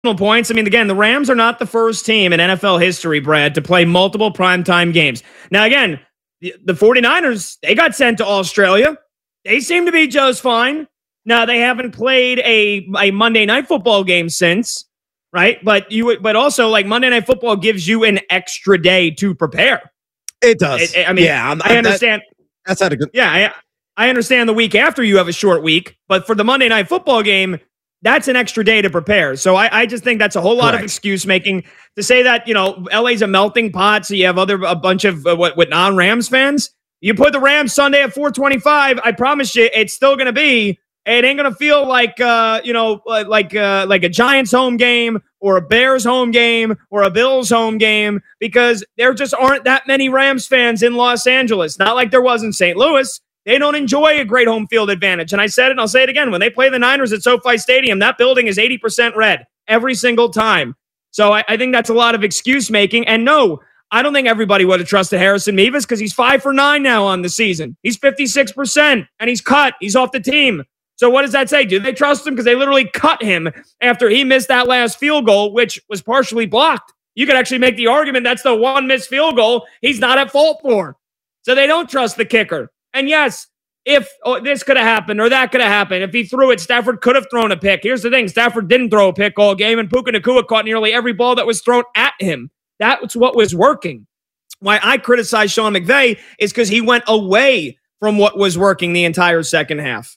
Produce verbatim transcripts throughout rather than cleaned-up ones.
points. I mean, again, the Rams are not the first team in N F L history, Brad, to play multiple primetime games. Now, again, the, the 49ers, they got sent to Australia. They seem to be just fine. Now, they haven't played a, a Monday Night Football game since, right? But you, but also, like, Monday Night Football gives you an extra day to prepare. It does. I, I mean, yeah, I'm, I understand. That, that's not a good. Yeah, I, I understand the week after you have a short week, but for the Monday Night Football game, that's an extra day to prepare. So I, I just think that's a whole lot Correct. Of excuse making to say that, you know, L A's a melting pot. So you have other, a bunch of uh, what, what non-Rams fans. You put the Rams Sunday at four twenty-five. I promise you, it's still going to be, it ain't going to feel like, uh, you know, like, uh, like a Giants home game or a Bears home game or a Bills home game, because there just aren't that many Rams fans in Los Angeles. Not like there was in Saint Louis. They don't enjoy a great home field advantage. And I said it, and I'll say it again. When they play the Niners at SoFi Stadium, that building is eighty percent red every single time. So I, I think that's a lot of excuse making. And no, I don't think everybody would have trusted Harrison Mevis because he's five for nine now on the season. He's fifty-six percent, and he's cut. He's off the team. So what does that say? Do they trust him? Because they literally cut him after he missed that last field goal, which was partially blocked. You could actually make the argument that's the one missed field goal he's not at fault for. So they don't trust the kicker. And yes, if oh, this could have happened or that could have happened, if he threw it, Stafford could have thrown a pick. Here's the thing. Stafford didn't throw a pick all game, and Puka Nacua caught nearly every ball that was thrown at him. That's what was working. Why I criticize Sean McVay is because he went away from what was working the entire second half.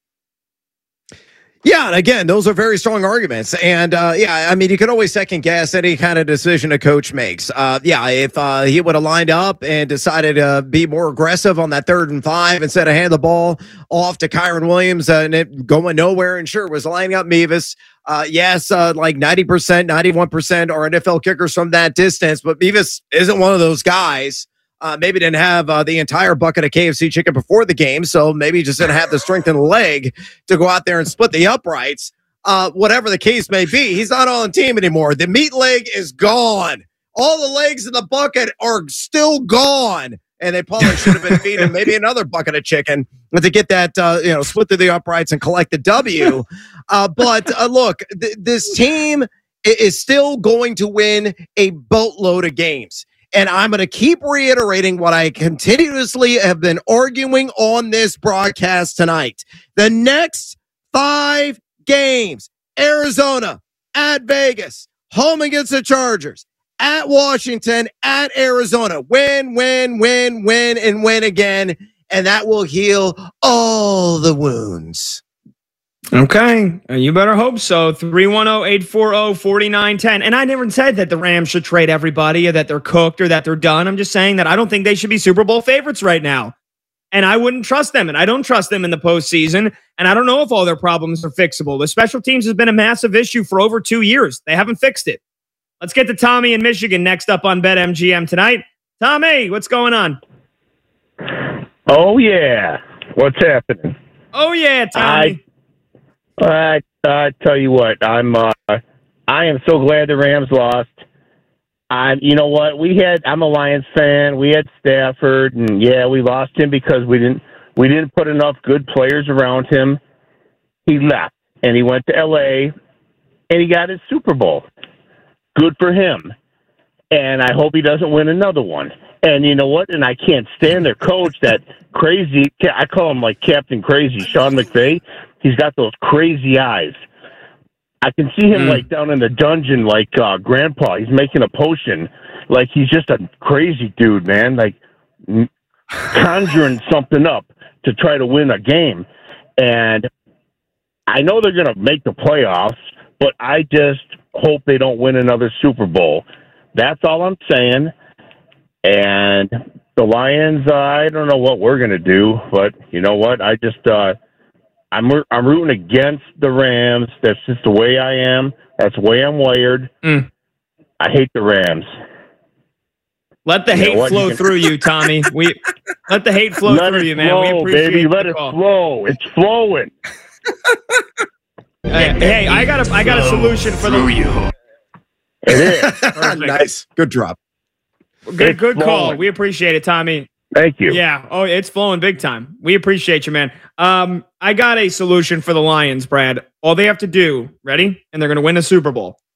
Yeah, and again, those are very strong arguments. And, uh, yeah, I mean, you could always second-guess any kind of decision a coach makes. Uh, yeah, if uh, he would have lined up and decided to be more aggressive on that third and five instead of hand the ball off to Kyron Williams uh, and it going nowhere, and sure, was lining up Mevis. Uh, yes, uh, like ninety percent, ninety-one percent are N F L kickers from that distance, but Mevis isn't one of those guys. Uh, maybe didn't have uh, the entire bucket of K F C chicken before the game, so maybe just didn't have the strength in the leg to go out there and split the uprights. Uh, whatever the case may be, he's not on the team anymore. The meat leg is gone. All the legs in the bucket are still gone, and they probably should have been feeding maybe another bucket of chicken to get that, uh, you know, split through the uprights and collect the W. Uh, but uh, look, th- this team is still going to win a boatload of games. And I'm going to keep reiterating what I continuously have been arguing on this broadcast tonight. The next five games, Arizona, at Vegas, home against the Chargers, at Washington, at Arizona. Win, win, win, win, and win again. And that will heal all the wounds. Okay, you better hope so. three one zero, eight four zero, four nine one zero. And I never said that the Rams should trade everybody or that they're cooked or that they're done. I'm just saying that I don't think they should be Super Bowl favorites right now. And I wouldn't trust them, and I don't trust them in the postseason. And I don't know if all their problems are fixable. The special teams has been a massive issue for over two years. They haven't fixed it. Let's get to Tommy in Michigan next up on BetMGM tonight. Tommy, what's going on? Oh, yeah. What's happening? Oh, yeah, Tommy. I- I I tell you what, I'm uh, I am so glad the Rams lost. I you know what we had. I'm a Lions fan. We had Stafford, and yeah, we lost him because we didn't we didn't put enough good players around him. He left and he went to L A and he got his Super Bowl. Good for him. And I hope he doesn't win another one. And you know what? And I can't stand their coach, that crazy. I call him like Captain Crazy, Sean McVay. He's got those crazy eyes. I can see him mm. like down in the dungeon, like uh, Grandpa. He's making a potion. Like he's just a crazy dude, man. Like conjuring something up to try to win a game. And I know they're going to make the playoffs, but I just hope they don't win another Super Bowl. That's all I'm saying. And the Lions, uh, I don't know what we're going to do, but you know what? I just, uh, I'm I'm rooting against the Rams. That's just the way I am. That's the way I'm wired. Mm. I hate the Rams. Let the you hate flow you can... through you, Tommy. We let the hate flow let through you, man. Flow, we appreciate baby. Let it call. flow. It's flowing. hey, hey, I got a I got a solution for the you. It is nice. Good drop. Good, good call. We appreciate it, Tommy. Thank you. Yeah. Oh, it's flowing big time. We appreciate you, man. Um, I got a solution for the Lions, Brad. All they have to do, ready? And they're going to win the Super Bowl.